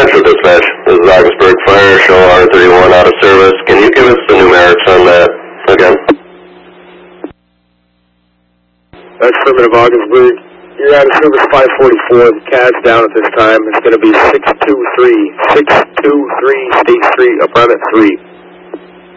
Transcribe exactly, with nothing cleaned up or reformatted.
Central Dispatch. This is Augsburg Fire, show R thirty-one out of service. Can you give us the numerics on that again? That's affirmative, Augsburg. You're out of service five forty-four. The C A D's down at this time. It's going to be six two three. six two three, State Street, up on at three.